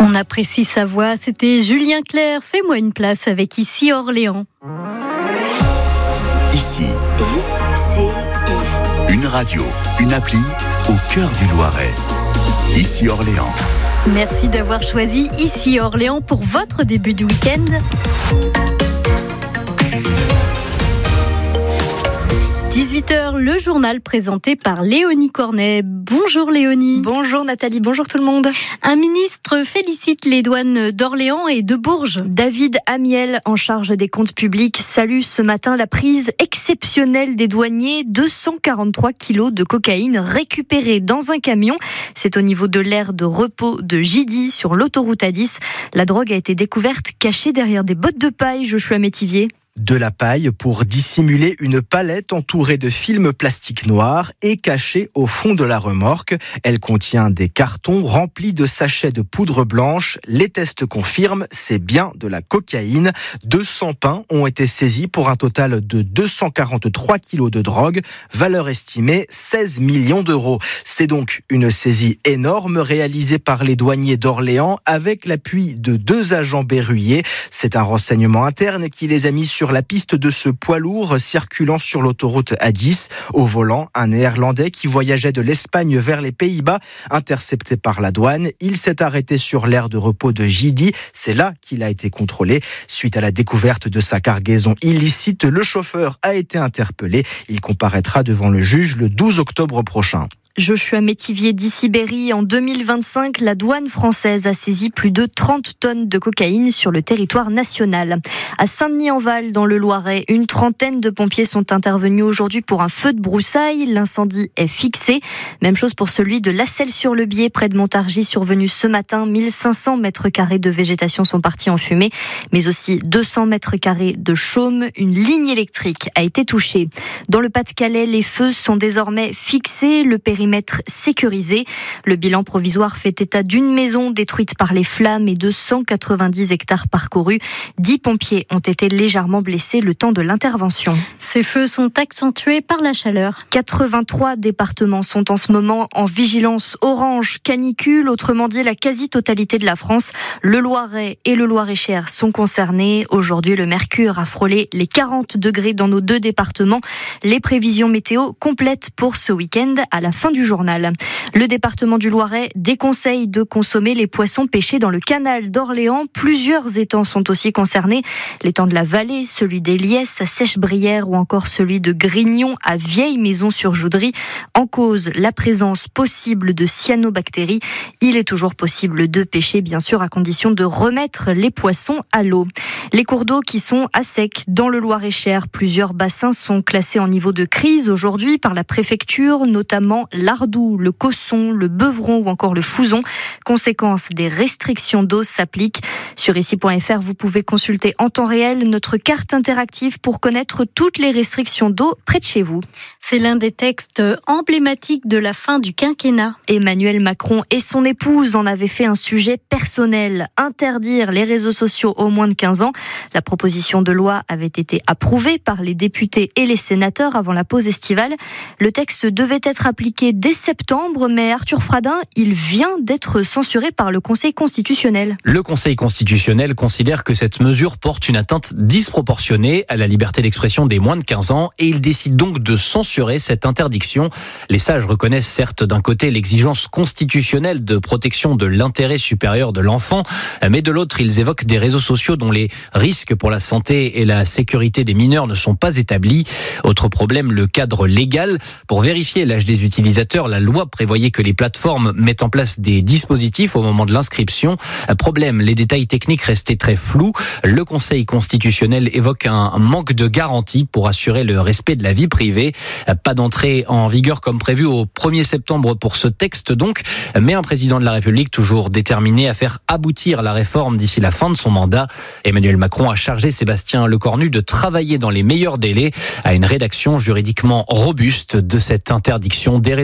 On apprécie sa voix, c'était Julien Clerc. Fais-moi une place avec Ici Orléans. Ici, une radio, une appli au cœur du Loiret. Ici Orléans. Merci d'avoir choisi Ici Orléans pour votre début de week-end. – 18h, le journal présenté par Léonie Cornet. Bonjour Léonie. Bonjour Nathalie, bonjour tout le monde. Un ministre félicite les douanes d'Orléans et de Bourges. David Amiel, en charge des comptes publics, salue ce matin la prise exceptionnelle des douaniers. 243 kilos de cocaïne récupérés dans un camion. C'est au niveau de l'aire de repos de Gidy sur l'autoroute A10. La drogue a été découverte cachée derrière des bottes de paille, Joshua Métivier. De la paille pour dissimuler une palette entourée de film plastique noir et cachée au fond de la remorque. Elle contient des cartons remplis de sachets de poudre blanche. Les tests confirment, c'est bien de la cocaïne. 200 pains ont été saisis pour un total de 243 kilos de drogue, valeur estimée 16 millions d'euros. C'est donc une saisie énorme réalisée par les douaniers d'Orléans avec l'appui de 2 agents berruyers. C'est un renseignement interne qui les a mis sur la piste de ce poids lourd circulant sur l'autoroute A10. Au volant, un Néerlandais qui voyageait de l'Espagne vers les Pays-Bas. Intercepté par la douane, il s'est arrêté sur l'aire de repos de Gidy. C'est là qu'il a été contrôlé. Suite à la découverte de sa cargaison illicite, le chauffeur a été interpellé. Il comparaîtra devant le juge le 12 octobre prochain. Joshua Métivier d'Issy-Berry. En 2025, la douane française a saisi plus de 30 tonnes de cocaïne sur le territoire national. À Saint-Denis-en-Val, dans le Loiret, une trentaine de pompiers sont intervenus aujourd'hui pour un feu de broussailles. L'incendie est fixé. Même chose pour celui de Lasselles-sur-le-Biais, près de Montargis, survenu ce matin. 1500 mètres carrés de végétation sont partis en fumée, mais aussi 200 mètres carrés de chaume. Une ligne électrique a été touchée. Dans le Pas-de-Calais, les feux sont désormais fixés. Le périmètre sécurisé. Le bilan provisoire fait état d'une maison détruite par les flammes et de 190 hectares parcourus. 10 pompiers ont été légèrement blessés le temps de l'intervention. Ces feux sont accentués par la chaleur. 83 départements sont en ce moment en vigilance orange canicule. Autrement dit, la quasi-totalité de la France, le Loiret et le Loir-et-Cher sont concernés. Aujourd'hui, le mercure a frôlé les 40 degrés dans nos 2 départements. Les prévisions météo complètes pour ce week-end à la fin du journal. Le département du Loiret déconseille de consommer les poissons pêchés dans le canal d'Orléans. Plusieurs étangs sont aussi concernés. L'étang de la Vallée, celui des Liesses à Sèche-Brière ou encore celui de Grignon à Vieille-Maison-sur-Joudry. En cause, la présence possible de cyanobactéries. Il est toujours possible de pêcher, bien sûr, à condition de remettre les poissons à l'eau. Les cours d'eau qui sont à sec dans le Loir-et-Cher. Plusieurs bassins sont classés en niveau de crise aujourd'hui par la préfecture, notamment l'Ardoux, le Cosson, le Beuvron ou encore le Fouzon. Conséquence, des restrictions d'eau s'appliquent. Sur ici.fr, vous pouvez consulter en temps réel notre carte interactive pour connaître toutes les restrictions d'eau près de chez vous. C'est l'un des textes emblématiques de la fin du quinquennat. Emmanuel Macron et son épouse en avaient fait un sujet personnel. Interdire les réseaux sociaux aux moins de 15 ans. La proposition de loi avait été approuvée par les députés et les sénateurs avant la pause estivale. Le texte devait être appliqué dès septembre, mais Arthur Fradin, il vient d'être censuré par le Conseil constitutionnel. Le Conseil constitutionnel considère que cette mesure porte une atteinte disproportionnée à la liberté d'expression des moins de 15 ans et il décide donc de censurer cette interdiction. Les sages reconnaissent certes d'un côté l'exigence constitutionnelle de protection de l'intérêt supérieur de l'enfant, mais de l'autre, ils évoquent des réseaux sociaux dont les risques pour la santé et la sécurité des mineurs ne sont pas établis. Autre problème, le cadre légal. Pour vérifier l'âge des utilisateurs, la loi prévoyait que les plateformes mettent en place des dispositifs au moment de l'inscription. Problème, les détails techniques restaient très flous. Le Conseil constitutionnel évoque un manque de garantie pour assurer le respect de la vie privée. Pas d'entrée en vigueur comme prévu au 1er septembre pour ce texte donc, mais un président de la République toujours déterminé à faire aboutir la réforme d'ici la fin de son mandat. Emmanuel Macron a chargé Sébastien Lecornu de travailler dans les meilleurs délais à une rédaction juridiquement robuste de cette interdiction des réseaux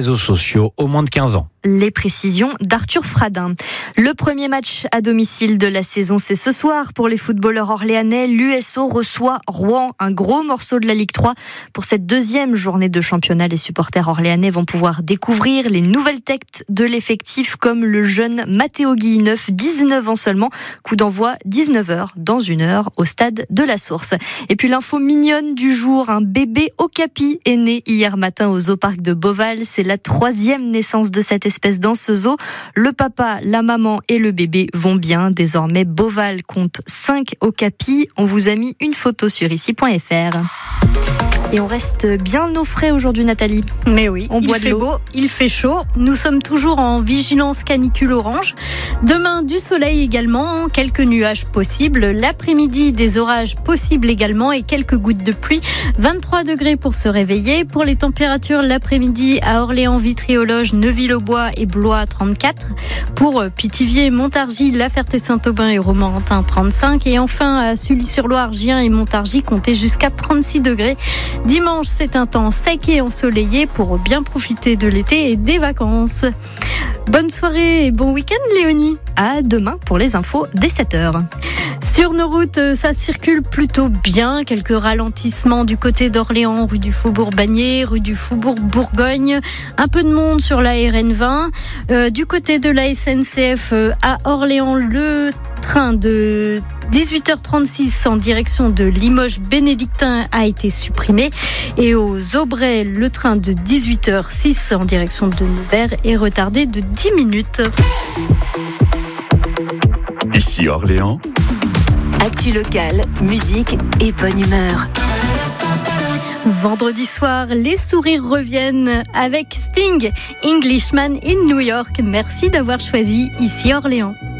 réseaux sociaux aux moins de 15 ans. Les précisions d'Arthur Fradin. Le premier match à domicile de la saison, c'est ce soir pour les footballeurs orléanais. L'USO reçoit Rouen, un gros morceau de la Ligue 3. Pour cette deuxième journée de championnat, les supporters orléanais vont pouvoir découvrir les nouvelles têtes de l'effectif comme le jeune Matteo Guilleneuf, 19 ans seulement. Coup d'envoi 19h dans 1 heure au stade de la Source. Et puis l'info mignonne du jour, un bébé okapi est né hier matin au zooparc de Beauval. C'est la 3e naissance de cette espèce dans ce zoo. Le papa, la maman et le bébé vont bien. Désormais, Beauval compte 5 okapis. On vous a mis une photo sur ici.fr. Et on reste bien au frais aujourd'hui, Nathalie. Mais oui, on boit il fait beau, il fait chaud. Nous sommes toujours en vigilance canicule orange. Demain, du soleil également, quelques nuages possibles. L'après-midi, des orages possibles également et quelques gouttes de pluie. 23 degrés pour se réveiller. Pour les températures, l'après-midi à Orléans, Vitry-aux-Loges, Neuville-aux-Bois et Blois, 34. Pour Pithiviers, Montargis, La Ferté-Saint-Aubin et Romorantin, 35. Et enfin, à Sully-sur-Loire, Gien et Montargis, comptez jusqu'à 36 degrés. Dimanche, c'est un temps sec et ensoleillé pour bien profiter de l'été et des vacances. Bonne soirée et bon week-end, Léonie. À demain pour les infos dès 7h. Sur nos routes, ça circule plutôt bien. Quelques ralentissements du côté d'Orléans, rue du Faubourg-Bagné, rue du Faubourg-Bourgogne. Un peu de monde sur la RN20. Du côté de la SNCF à Orléans, le train de 18h36 en direction de Limoges-Bénédictin a été supprimé. Et aux Aubrais, le train de 18h06 en direction de Nevers est retardé de 10 minutes. Ici Orléans. Actu locale, musique et bonne humeur. Vendredi soir, les sourires reviennent avec Sting, Englishman in New York. Merci d'avoir choisi Ici Orléans.